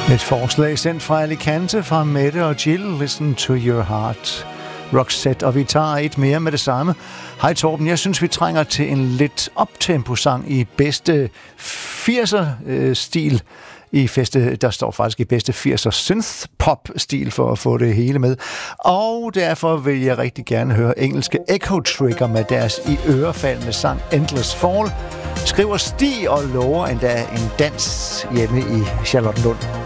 Et forslag sendt fra Alicante fra Mette og Jill. Listen to your heart. Roxette, og vi tager et mere med det samme. Hej Torben, jeg synes vi trænger til en lidt optempo-sang i bedste 80'er-stil. Der står faktisk i bedste 80'er synth-pop-stil for at få det hele med. Og derfor vil jeg rigtig gerne høre engelske Echo Trigger med deres i ørefaldende sang Endless Fall. Skriver Stig og lover endda en dans hjemme i Charlottenlund.